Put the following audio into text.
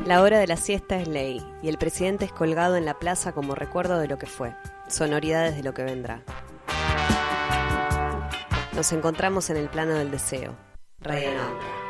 La hora de la siesta es ley, y el presidente es colgado en la plaza como recuerdo de lo que fue, sonoridades de lo que vendrá. Nos encontramos en el plano del deseo. Radianauta.